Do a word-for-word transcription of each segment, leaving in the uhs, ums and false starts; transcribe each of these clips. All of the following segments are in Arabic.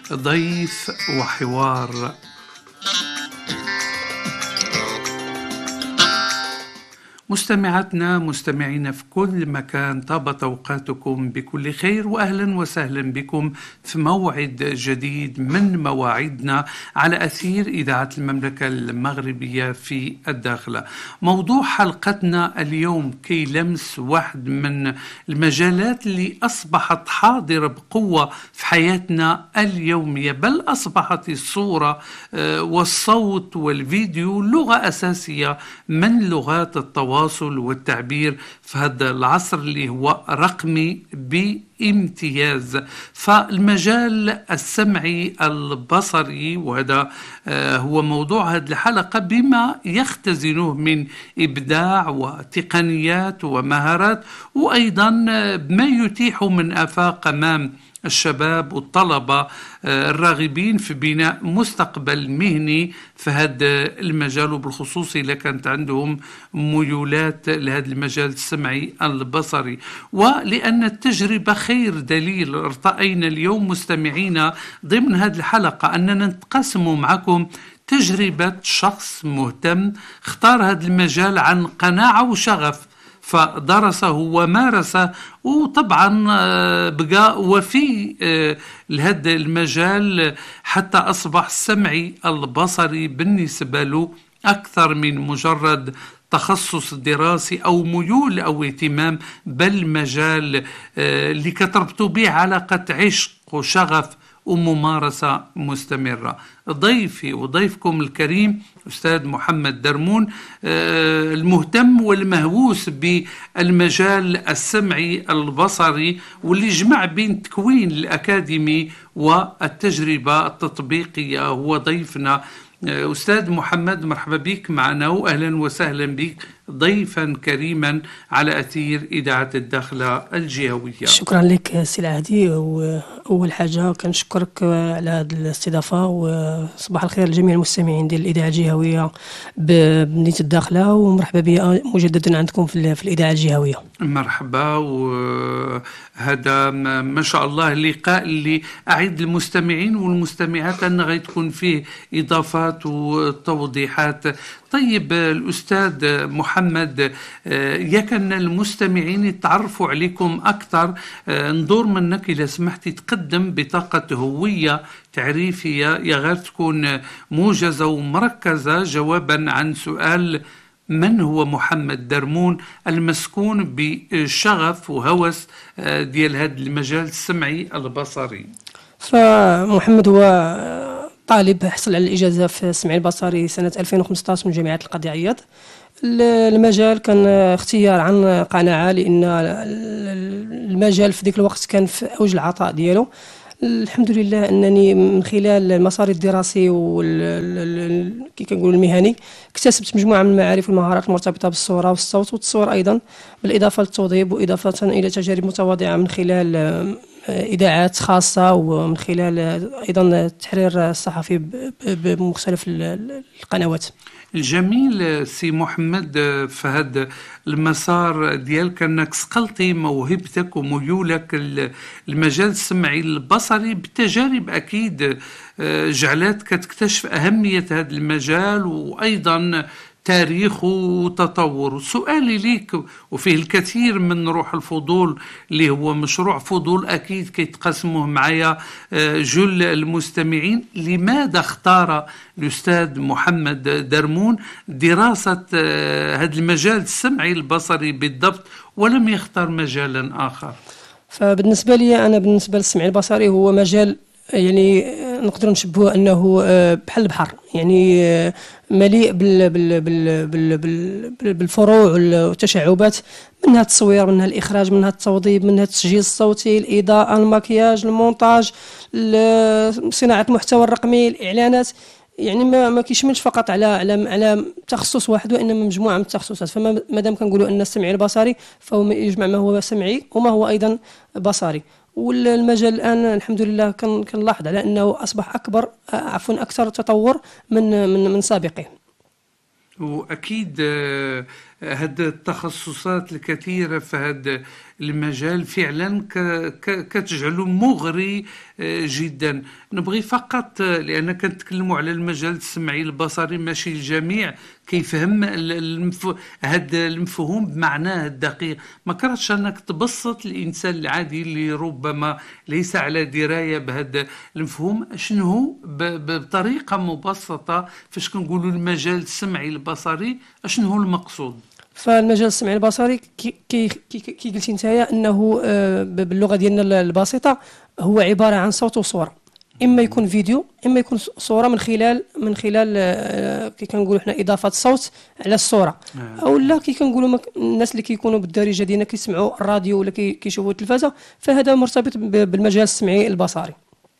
ضيف وحوار. مستمعاتنا مستمعين في كل مكان، طابت أوقاتكم بكل خير، وأهلا وسهلا بكم في موعد جديد من مواعيدنا على أثير إذاعة المملكة المغربية في الداخلة. موضوع حلقتنا اليوم كي لمس واحد من المجالات اللي أصبحت حاضرة بقوة في حياتنا اليومية، بل أصبحت الصورة والصوت والفيديو لغة أساسية من لغات التواصل والتعبير في هذا العصر اللي هو رقمي بامتياز. فالمجال السمعي البصري، وهذا هو موضوع هذه الحلقة، بما يختزنه من إبداع وتقنيات ومهارات، وأيضا ما يتيح من آفاق أمام الشباب والطلبة الراغبين في بناء مستقبل مهني في هذا المجال، وبالخصوص إذا كانت عندهم ميولات لهذا المجال السمعي البصري. ولأن التجربة خير دليل، ارتأينا اليوم مستمعينا ضمن هذه الحلقة أننا نتقاسم معكم تجربة شخص مهتم اختار هذا المجال عن قناعة وشغف، فدرسه ومارسه، وطبعا بقى وفي لهذا المجال حتى أصبح السمعي البصري بالنسبة له أكثر من مجرد تخصص دراسي أو ميول أو اهتمام، بل مجال اللي كتربطوا به علاقة عشق وشغف وممارسة مستمرة. ضيفي وضيفكم الكريم أستاذ محمد درمون، المهتم والمهووس بالمجال السمعي البصري، واللي جمع بين التكوين الأكاديمي والتجربة التطبيقية. هو ضيفنا أستاذ محمد، مرحبا بك معنا وأهلا وسهلا بك ضيفا كريما على أثير إذاعة الداخلة الجهوية. شكرا لك سي العهدي، وأول حاجة كنشكرك على هذه الاستضافة، وصباح الخير لجميع المستمعين ديال الإذاعة الجهوية بمدينة الداخلة، ومرحبا بي مجددا عندكم في, في الإذاعة الجهوية. مرحبا. وهذا ما شاء الله اللقاء اللي أعد المستمعين والمستمعات أن غيتكون فيه إضافات وتوضيحات. طيب الأستاذ محمد، يكن المستمعين يتعرفوا عليكم أكثر، ندور منك إذا سمحتي تقدم بطاقة هوية تعريفية يا غير تكون موجزة ومركزة جوابا عن سؤال: من هو محمد درمون المسكون بشغف وهوس ديال هذا المجال السمعي البصري؟ فمحمد هو طالب حصل على الإجازة في السمعي البصري سنة ألفين وخمسة عشر من جامعة القاضي عياض. المجال كان اختيار عن قناعة، لأن المجال في ذيك الوقت كان في أوج العطاء ديالو. الحمد لله أنني من خلال المسار الدراسي وال كي كنقول المهني اكتسبت مجموعة من المعارف والمهارات المرتبطة بالصورة والصوت والتصوير أيضا، بالإضافة للتوظيف وإضافة إلى تجارب متواضعة من خلال إذاعات خاصة، ومن خلال أيضا التحرير الصحفي بمختلف القنوات. الجميل سي محمد في هذا المسار ديالك أنك صقلتي موهبتك وميولك المجال السمعي البصري بتجارب أكيد جعلتك تكتشف أهمية هذا المجال وأيضا تاريخه وتطوره. سؤالي ليك وفيه الكثير من روح الفضول، اللي هو مشروع فضول أكيد كي تقسموه معايا جل المستمعين: لماذا اختار الأستاذ محمد درمون دراسة هذا المجال السمعي البصري بالضبط ولم يختار مجالا آخر؟ فبالنسبة لي أنا، بالنسبة للسمعي البصري هو مجال يعني نقدر نشبهه أنه بحال البحر، يعني مليء بال بال بال بال بالفروع والتشعبات، منها التصوير، منها الإخراج، منها التوظيف، منها التسجيل الصوتي، الإضاءة، المكياج، المونتاج، صناعة المحتوى الرقمي، الإعلانات. يعني ما ما كيشملش فقط على على على تخصص واحد، وانما مجموعه من التخصصات. فما دام كنقولوا ان السمعي البصري فهو يجمع ما هو سمعي وما هو ايضا بصري. والمجال الان الحمد لله كنلاحظ على انه اصبح اكبر عفوا اكثر تطور من من من سابقه. وأكيد هاد التخصصات الكثيرة في هذا المجال فعلا كتجعله مغري جدا. نبغي فقط لأن كنتكلموا على المجال السمعي البصري ماشي الجميع كيفهم المف... هذا المفهوم بمعناه الدقيق. ما كرهتش أنك تبسط الإنسان العادي اللي ربما ليس على دراية بهذا المفهوم شنو هو ب... بطريقة مبسطة فاش كنقولوا المجال السمعي البصري شنو هو المقصود؟ فالمجال السمعي البصري كي كي كي قلتي نتايا انه باللغه ديالنا البسيطه هو عباره عن صوت وصوره، اما يكون فيديو اما يكون صوره من خلال من خلال كي كنقولوا حنا اضافه الصوت على الصوره، او لا كي كنقولوا الناس اللي كيكونوا بالدارجه ديالنا كيسمعوا الراديو ولا كيشوفوا التلفازه، فهذا مرتبط بالمجال السمعي البصري.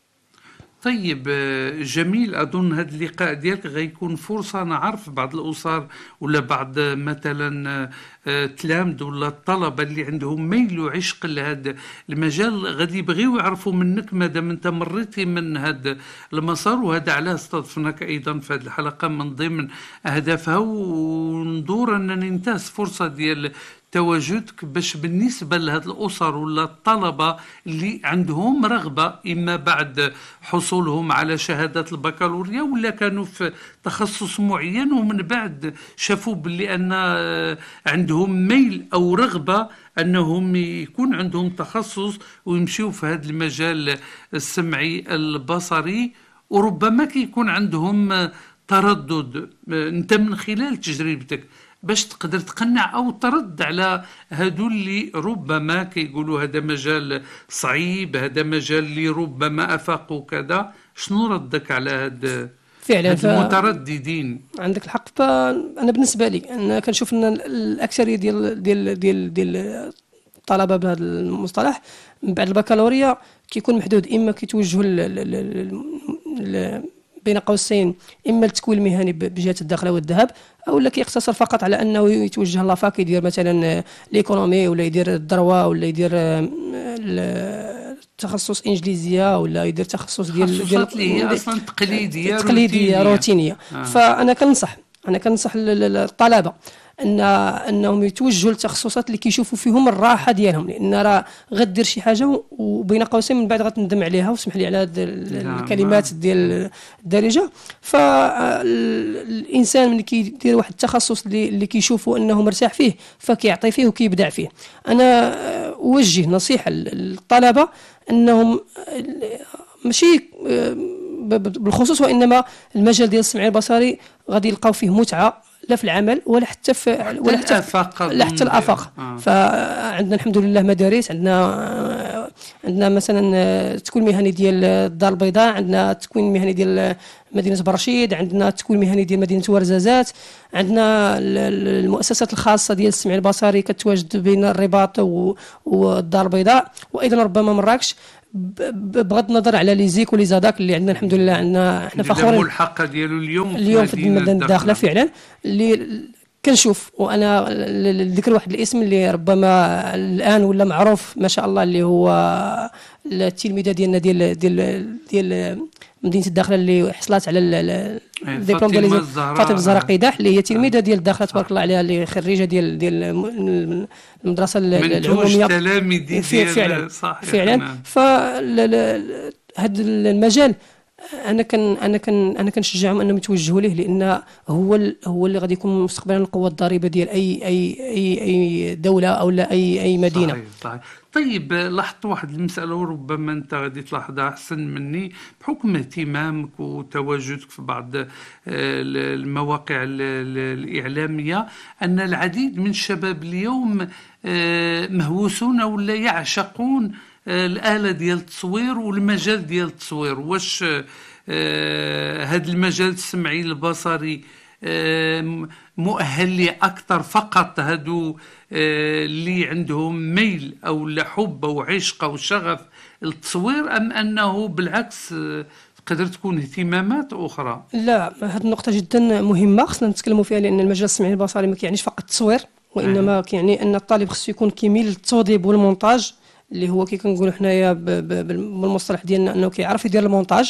طيب جميل. أظن هذا اللقاء ديالك غيكون فرصة نعرف بعض الأسر ولا بعض مثلا تلامذ ولا الطلبة اللي عندهم ميل وعشق لهذا المجال غادي يبغيو يعرفوا منك مادام أنت مريتي من هذا المسار، وهذا علاه استضفناك أيضا في هذه الحلقة من ضمن أهدافها، وندور أن ننتهز فرصة ديال تواجدك باش بالنسبة لهذه الأسر ولا الطلبة اللي عندهم رغبة إما بعد حصولهم على شهادة البكالوريا ولا كانوا في تخصص معين ومن بعد شافوا باللي أن عندهم ميل أو رغبة أنهم يكون عندهم تخصص ويمشيوا في هذا المجال السمعي البصري، وربما كيكون عندهم تردد. أنت من خلال تجربتك باش تقدر تقنع أو ترد على هادو اللي ربما كيقولوا هذا مجال صعيب، هذا مجال اللي ربما أفاقوا كذا، شنو ردك على هاد فعلا هاد المترددين؟ عندك الحق. فأنا بالنسبة لي أنا كنشوف أن الأكثرية ديال ديال ديال ديال الطلبة بهذا المصطلح من بعد البكالوريا كيكون محدود، إما كيتوجهوا بين قوسين إما التكوين المهني بجهة الداخلة والذهاب، أو لا كيقتصر فقط على أنه يتوجه لافاك يدير مثلا ليكونومي ولا يدير الدروة ولا يدير تخصص إنجليزية ولا يدير تخصص ديال ديال اللي هي أصلا تقليدية تقليدية روتينية. آه. فأنا كنصح أنا كنصح الطلبة ان انهم يتوجهوا للتخصصات اللي كيشوفوا فيهم الراحه ديالهم، لان راه غدير شي حاجه وبين قوسين من بعد غتندم عليها، وسمح لي على هذه الكلمات ديال الدارجه. فالانسان ملي كيدير واحد التخصص اللي, اللي كيشوفوا انه مرتاح فيه فكيعطي فيه وكيبدع فيه. انا اوجه نصيحه للطلبه انهم ماشي بالخصوص وانما المجال ديال السمعي البصري غادي يلقاو فيه متعه لا في العمل ولا حتى في ولا حتى الافاق لا حتى الافاق. آه. فعندنا الحمد لله مدارس، عندنا عندنا مثلا تكوين مهني ديال الدار البيضاء، عندنا تكوين مهني ديال مدينه برشيد، عندنا تكوين مهني ديال مدينه ورزازات، عندنا المؤسسات الخاصه ديال السمع البصري كتواجد بين الرباط والدار البيضاء، وايضا ربما مراكش، بغض النظر على لي زيك ولي زاداك اللي عندنا الحمد لله. عندنا احنا فخورين الحلقه ديالو اليوم اليوم في المدينه الداخله فعلا اللي كنشوف. وانا ذكر واحد الاسم اللي ربما الان ولا معروف ما شاء الله، اللي هو التلميذه ديالنا ديال ديال ديال مدينه الداخله اللي حصلت على الدبلوم ديال فاطمه الزهراء قيداح، اللي هي تلميذه ديال الداخله تبارك الله عليها، اللي خريجه ديال ديال المدرسه العموميه تلاميذ فعلا صحيح فعلا. فهذا المجال انا كان انا كان انا كنشجعهم انهم يتوجهوا ليه، لان هو هو اللي غادي يكون مستقبلا القوه الضاربه ديال اي اي اي اي دوله او لا اي اي مدينه. صحيح صحيح. طيب لاحظت واحد المساله وربما انت غادي تلاحظها احسن مني بحكم اهتمامك وتواجدك في بعض المواقع الاعلاميه، ان العديد من الشباب اليوم مهووسون ولا يعشقون الآلة ديال التصوير والمجال ديال التصوير. واش آه هذا المجال السمعي البصري آه مؤهل لي أكثر فقط هادو آه اللي عندهم ميل أو لحب أو عشق أو شغف التصوير، أم أنه بالعكس آه تقدر تكون اهتمامات أخرى؟ لا، هذه النقطة جدا مهمة خصنا نتكلموا فيها، لأن المجال السمعي البصري ما كيعنيش فقط التصوير، وإنما كيعني أن الطالب خصو يكون كيميل للتوظيف والمونتاج، اللي هو كي كنقولوا حنايا بالمصطلح ديالنا انه كيعرف يدير المونتاج.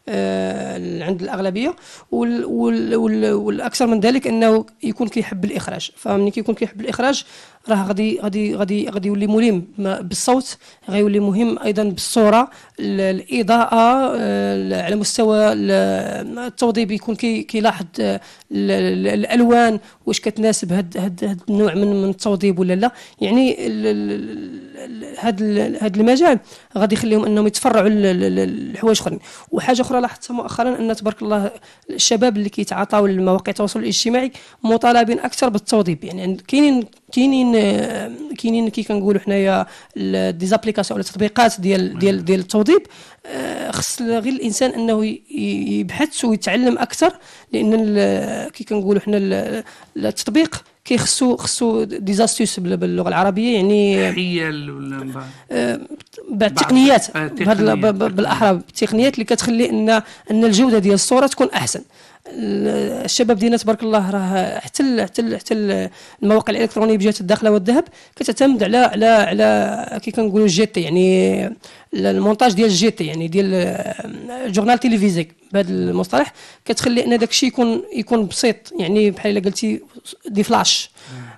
آه عند الاغلبيه، وال وال وال والاكثر من ذلك انه يكون كيحب الاخراج. فملي كيكون كيحب الاخراج راه غادي غادي غادي غادي يولي ملم بالصوت، غيولي مهم ايضا بالصوره، الاضاءه، على مستوى التوضيب يكون كيلاحظ الالوان واش كتناسب هاد هاد هاد النوع من من التوضيب ولا لا. يعني هاد هاد المجال غادي يخليهم انهم يتفرعوا لحوايج اخرين. وحاجه اخرى لاحظتها مؤخرا ان تبارك الله الشباب اللي كيتعاطاو المواقع التواصل الاجتماعي مطالبين اكثر بالتوظيف. يعني كاينين كاينين كاينين كي كنقولوا حنايا ديزابليكاسيون ولا التطبيقات ديال ديال ديال التوظيف. خص غير الانسان انه يبحث ويتعلم اكثر، لان كي كنقولوا حنا التطبيق كيخصو خصو ديزاستيوس باللغه العربيه، يعني حيل ولا بعض التقنيات بالاحرى، التقنيات اللي كتخلي ان ان الجوده ديال الصوره تكون احسن. الشباب ديالنا تبارك الله راه حتى حتى حتى المواقع الالكترونيه بجهه الداخله والذهب كتعتمد على على على كي كنقولوا جي تي، يعني المونتاج ديال الجي تي، يعني ديال جورنال تيليفزيك بهذا المصطلح، كتخلي ان داك الشيء يكون يكون بسيط، يعني بحال الا قلتي دي فلاش.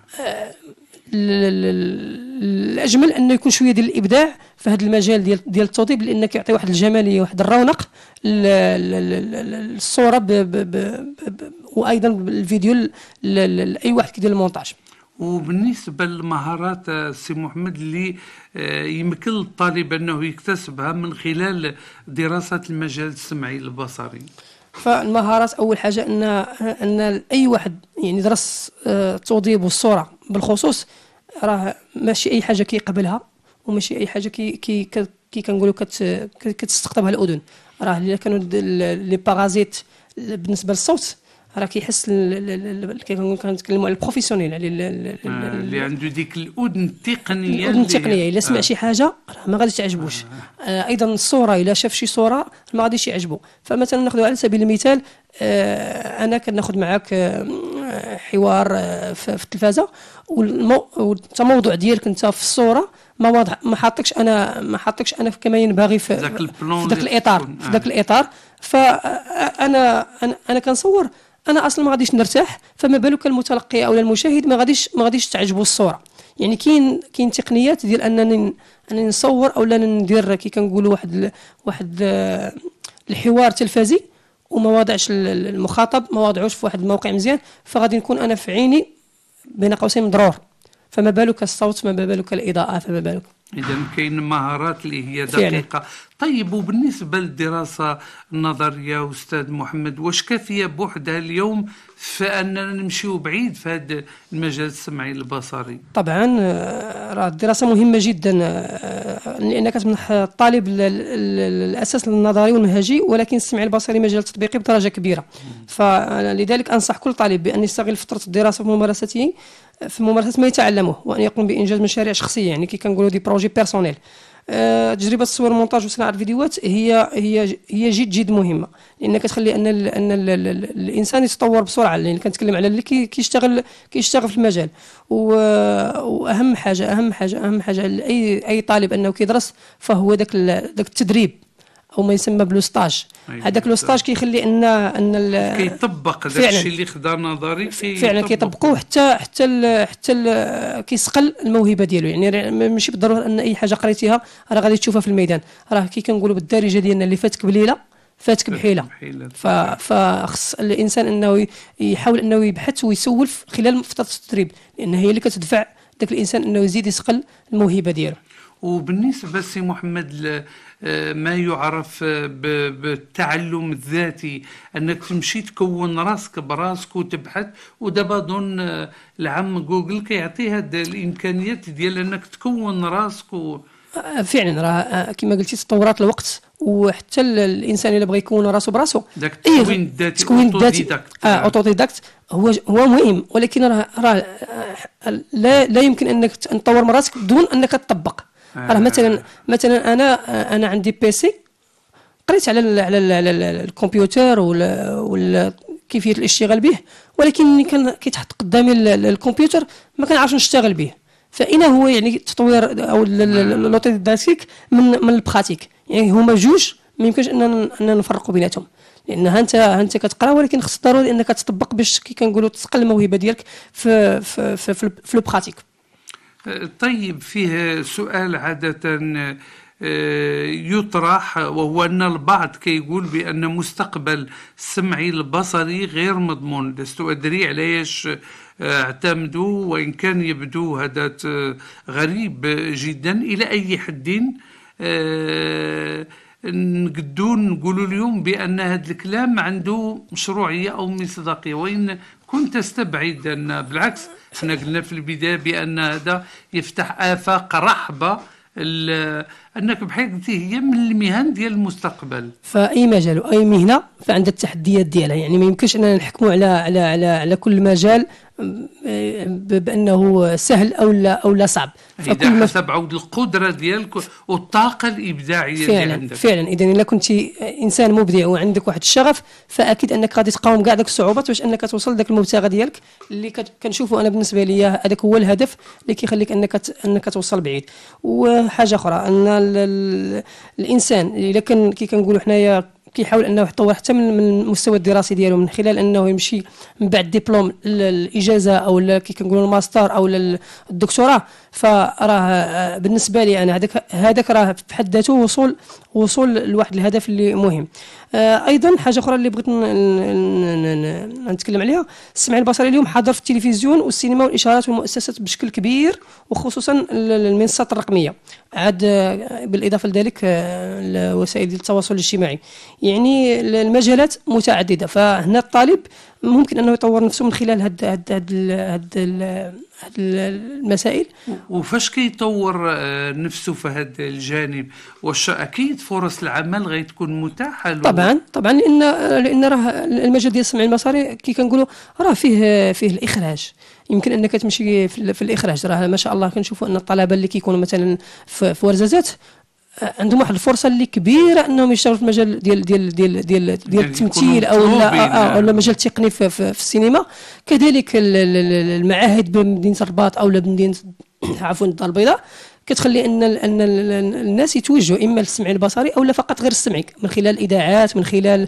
الاجمل انه يكون شويه ديال الابداع في هذا المجال ديال ديال التوظيف، لانه كيعطي واحد الجماليه واحد الرونق للصوره ب ب ب وايضا الفيديو لاي واحد كيدير المونتاج. وبالنسبه للمهارات سي محمد اللي يمكن للطالب انه يكتسبها من خلال دراسه المجال السمعي البصري، فالمهارات اول حاجه ان ان اي واحد يعني درس التوظيف والصوره بالخصوص راه ماشي اي حاجه كيقبلها، وماشي اي حاجه كي كي كي كنقولوا كتستقطبها الاذن. راه الا كانوا لي بارازيت بالنسبه للصوت راه كيحس كي كنتكلموا على البروفيسيونيل، على اللي عنده ديك الاذن التقنيه، الاذن التقنيه الا سمع آه. شي حاجه راه ما غاديش تعجبوش. آه. ايضا الصوره الا شاف شي صوره ما غاديش يعجبو. فمثلا ناخذ على سبيل المثال، آه انا كناخذ معاك آه حوار آه في التلفازه، والموضوع ديالك انت في الصوره ما واضح، ما حاطكش انا ما حاطكش انا كما ينبغي في ذاك البلان، في ذاك الاطار، في ذاك الاطار. فانا انا انا كنصور انا اصلا ما غاديش نرتاح، فما بالك المتلقي او المشاهد ما غاديش ما غاديش تعجبه الصوره. يعني كاين كاين تقنيات ديال انني انني نصور او لا ندير كي كنقولوا واحد واحد الحوار تلفزي وما واضعش المخاطب، ما واضعوش في واحد الموقع مزيان، فغادي نكون انا في عيني بين قوسين مضرور. فما بالك الصوت، ما بالك الاضاءه، فما بالك. إذا كاين مهارات اللي هي دقيقة فعلا. طيب، وبالنسبة للدراسة النظرية أستاذ محمد، واش كافية بوحدها اليوم في أننا نمشيو بعيد في هذا المجال السمعي البصري؟ طبعا راه الدراسة مهمة جدا، لأنها كتمنح الطالب الأساس النظري والمنهجي، ولكن السمعي البصري مجال تطبيقي بدرجة كبيرة. فلذلك أنصح كل طالب بأن يستغل فترة الدراسة في ممارسته في ممارسة ما يتعلمه، وأن يقوم بإنجاز مشاريع شخصية، يعني كي كنقولوا دي بروجي بيرسونيل. أه تجربة التصوير والمونتاج وصناعة الفيديوهات هي هي هي جد جد مهمة، لأنها كتخلي أن ال أن ال ال الإنسان يتطور بسرعة. لأن كنتكلم على اللي كيشتغل كيشتغل في المجال. وأهم حاجة أهم حاجة أهم حاجة لأي أي طالب أنه كيدرس، فهو ذاك ذاك التدريب او ما يسمى بلوستاج. هذاك لوستاج كيخلي ان ان كيطبق داك الشيء اللي خدا نظري فعلا كيطبقوه، حتى حتى ال حتى ال كيسقل الموهبه ديالو. يعني ماشي بالضروره ان اي حاجه قريتيها راه غادي تشوفها في الميدان، راه كي كنقولوا بالدارجه ديالنا اللي فاتك بليله فاتك بحيله. فخص الانسان انه يحاول انه يبحث ويسولف خلال فتره التدريب، لان هي اللي كتدفع ذاك الانسان انه يزيد يسقل الموهبه ديالو. وبالنسبة سي محمد ما يعرف بالتعلم الذاتي، أنك تمشي تكون راسك براسك وتبحث، ودابا ظن العم جوجل كيعطي هاد الإمكانيات ديال أنك تكون راسك و... فعلا راه كما قلتي تطورات الوقت، وحتى الانسان اللي بغى يكون راسو براسو داك التكوين الذاتي التكوين الذاتي اه اوتوديداكت هو هو مهم، ولكن راه راه لا لا يمكن انك تطور من راسك بدون انك تطبق. راه مثلا مثلا انا انا عندي بيسي، قريت على ال على ال على الكمبيوتر ولا ولا كيفيه الاشتغال به، ولكن ملي كان كيتحط قدامي الكمبيوتر ما كنعرفش نشتغل به. فإنا هو يعني التطوير او الاوتوديداكتيك من من البراتيك، يعني هما جوج ما يمكنش اننا اننا نفرقوا بيناتهم، لان ها انت ها انت كتقرا ولكن خص ضروري انك تطبق باش كي كنقولوا تسقل الموهبه ديالك في في في, في, في لو براتيك. طيب فيه سؤال عادة يطرح، وهو أن البعض كيقول بأن مستقبل السمعي البصري غير مضمون. لست أدري علاش اعتمدوا، وإن كان يبدو هذا غريب جدا. إلى أي حد نقدروا نقولوا اليوم بأن هذا الكلام عنده مشروعية أو مصداقية، وإن كنت استبعد أن بالعكس احنا قلنا في البداية بأن هذا يفتح آفاق رحبة، أنك بحال قلتي هي من المهن ديال المستقبل. فأي مجال وأي مهنة فعندها التحديات ديالها، يعني ما يمكنش أننا نحكموا على على على على كل مجال بأنه سهل أو لا أو لا صعب. إذا حسب عود القدرة ديالك والطاقة الإبداعية فعلا اللي عندك. فعلا إذا إلا كنت إنسان مبدع وعندك واحد الشغف، فأكيد أنك غادي تقاوم كاع داك الصعوبات باش أنك توصل لذاك المبتغى ديالك اللي كنشوفه أنا بالنسبة لي هذاك هو الهدف اللي كيخليك أنك أنك توصل بعيد. وحاجة أخرى أن الإنسان إلا كان كي كنقولوا حنايا كيحاول انه يطور حتى من المستوى الدراسي ديالو، من خلال انه يمشي من بعد دبلوم الاجازه او كي كنقولوا الماستر او الدكتوراه، فراه بالنسبه لي انا هذاك هذاك راه في حد ذاته وصول وصول لواحد الهدف اللي مهم. ايضا حاجه اخرى اللي بغيت نتكلم عليها، السمع البصري اليوم حاضر في التلفزيون والسينما والاشارات والمؤسسات بشكل كبير، وخصوصا المنصات الرقميه، عاد بالاضافه لذلك وسائل التواصل الاجتماعي. يعني المجالات متعدده، فهنا الطالب ممكن انه يطور نفسه من خلال هاد هاد هاد, هاد, هاد المسائل. وفاش كيطور نفسه في هذا الجانب، واش اكيد فرص العمل غتكون متاحه له؟ طبعا طبعا لان لان راه المجال ديال السمع البصري كي كنقولوا راه فيه فيه الاخراج، يمكن انك تمشي في, في الاخراج. راه ما شاء الله كنشوفوا ان الطلبه اللي كيكونوا مثلا في, في ورزازات عندهم واحد الفرصه اللي كبيره انهم يشتغلوا في المجال ديال ديال ديال ديال, ديال التمثيل او لا او المجال التقني في, في, في السينما. كذلك المعاهد بمدينه الرباط او بمدينه عفوا الدار البيضاء كتخلي ان ان الناس يتوجهوا اما للسمع البصري او لا فقط غير السمعي، من خلال الاذاعات، من خلال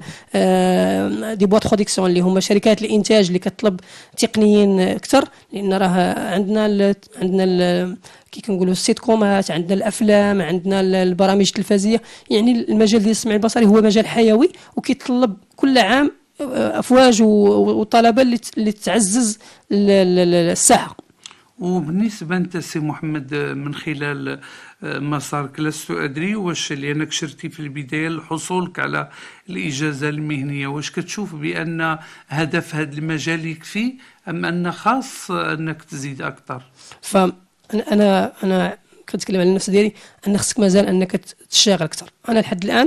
دي بواط برودكسيون اللي هما شركات الانتاج اللي كتطلب تقنيين اكثر، لان راه عندنا ال عندنا ال كي كنقولوا السيت كومات، عندنا الافلام، عندنا البرامج التلفزيونيه. يعني المجال ديال السمع البصري هو مجال حيوي وكيتطلب كل عام افواج وطلبه اللي تعزز الساحه. وبالنسبة أنت سي محمد من خلال مسارك، لست أدري واش لأنك شرتي في البداية لحصولك على الإجازة المهنية، واش كتشوف بأن هدف هذا المجال يكفي أم أن خاص أنك تزيد أكثر؟ فأنا أنا أنا كنتكلم على النفس ديالي أن خصك مازال أنك تشتغل أكثر. أنا لحد الآن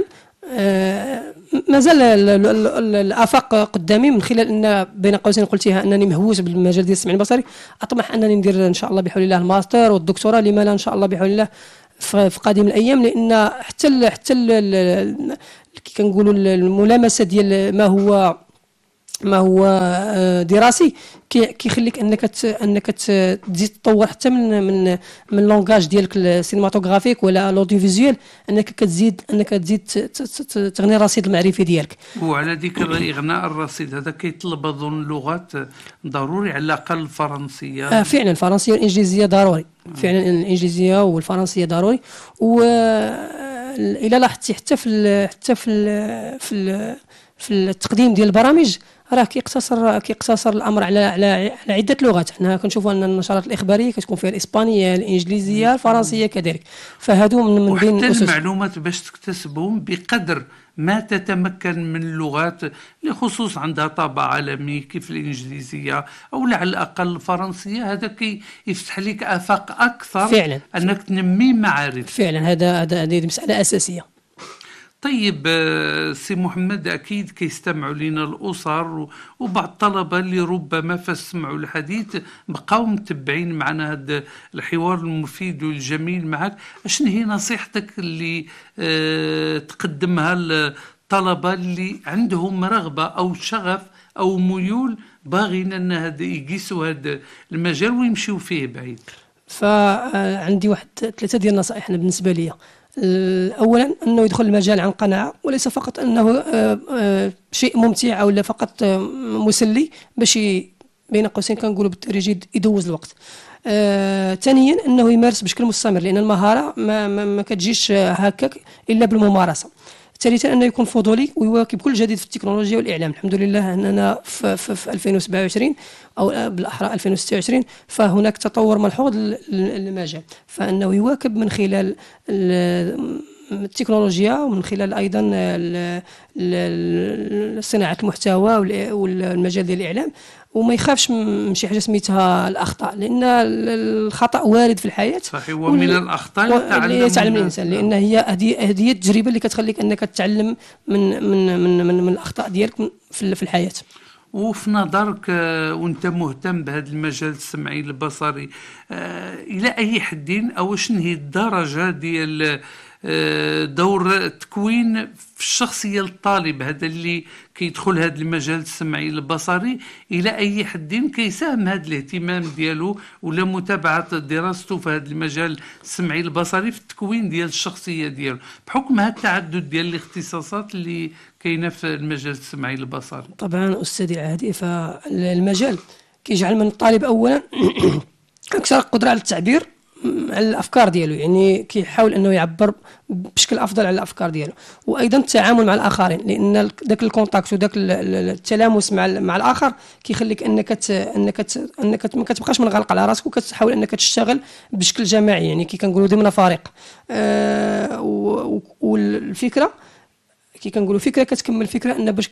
مازال الآفاق قدامي، من خلال أن بين قوسين قلتيها أنني مهووس بالمجال ديال السمع البصري. أطمح أنني ندير إن شاء الله بحول الله الماستر والدكتوراه، لما لا إن شاء الله بحول الله في قادم الأيام، لأن حتى ال حتى ال كي كنقولوا الملامسة ديال ما هو ما هو دراسي كيخليك انك انك تزيد تطور حتى من من من لونغاج ديالك السينماتوغرافيك ولا لوديو فيزيوال، انك كتزيد انك تزيد تغني الرصيد المعرفي ديالك. وعلى ذكر اغناء الرصيد هذا كيطلب اظن لغات ضروري، على الاقل الفرنسيه. آه فعلا الفرنسيه والانجليزيه ضروري، فعلا الانجليزيه والفرنسيه ضروري. و الى لاحظتي حتى في حتى في في في التقديم ديال البرامج راه كيقتصر كيقتصر الامر على على على عده لغات. حنا كنشوفوا ان النشرات الاخباريه كتكون فيها الاسبانيه، الانجليزيه، الفرنسيه كذلك، فهادو من من بين الاسس. المعلومات باش تكتسبهم بقدر ما تتمكن من اللغات اللي خصوص عندها طابع عالمي كيف الانجليزيه او على الاقل الفرنسيه، هذا كي يفتح لك افاق اكثر فعلا انك تنمي معارف. فعلا هذا هذه مساله اساسيه. طيب سي محمد، أكيد كيستمعوا لنا الأسر وبعض الطلبة اللي ربما فسمعوا الحديث بقاو متبعين معنا هذا الحوار المفيد والجميل معك. أشن هي نصيحتك اللي اه تقدمها للطلبة اللي عندهم رغبة أو شغف أو ميول باغين أن هذا يقيسوا هذا المجال ويمشيوا فيه بعيد؟ فعندي واحد ثلاثة ديال النصائح بالنسبة لي. اولا انه يدخل المجال عن قناعه، وليس فقط انه شيء ممتع او لا فقط مسلي باش بين قوسين كنقولوا بالتدريج يدوز الوقت. ثانيا انه يمارس بشكل مستمر، لان المهاره ما, ما, ما كتجيش هكاك الا بالممارسه. ثالثا انه يكون فضولي ويواكب كل جديد في التكنولوجيا والاعلام. الحمد لله اننا في, في, في ألفين وسبعة وعشرين او بالاحرى ألفين وستة وعشرين فهناك تطور ملحوظ للمجال، فانه يواكب من خلال التكنولوجيا ومن خلال ايضا صناعه المحتوى والمجال ديال الاعلام، وما يخافش من شي حاجه سميتها الاخطاء، لان الخطا وارد في الحياه. صحيح، ومن الاخطاء اللي يتعلم الانسان، لان هي هذه هذه التجربه اللي كتخليك انك تتعلم من من من من, من الاخطاء ديالك في الحياه. وفي نظرك وانت مهتم بهذا المجال السمعي البصري، الى اي حد او شنو هي الدرجه ديال دور التكوين في الشخصيه الطالب هذا اللي كيدخل هذا المجال السمعي البصري، الى اي حد كيساهم هذا الاهتمام ديالو ولا متابعه دراسته في هذا المجال السمعي البصري في التكوين ديال الشخصيه ديالو بحكم هذا التعدد ديال الاختصاصات اللي كاينه في المجال السمعي البصري؟ طبعا استاذي عادي، فالمجال كيجعل من الطالب اولا اكثر قدره على التعبير على الافكار ديالو، يعني كيحاول انه يعبر بشكل افضل على الافكار ديالو، وايضا التعامل مع الاخرين، لان ذاك الكونتاكت وذاك التلامس مع مع الاخر كيخليك انك ت... انك ت... انك ما كتبقاش منغلق على راسك، وكتحاول انك تشتغل بشكل جماعي، يعني كي كنقولوا ضمن فريق. آه والفكره كي كنقولوا فكره كتكمل فكره، ان باش